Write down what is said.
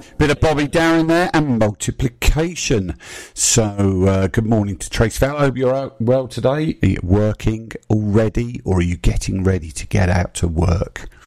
Bit of Bobby Darin there and multiplication. So, good morning to Trace Fowler. I hope you're out well today. Are you working already or are you getting ready to get out to work?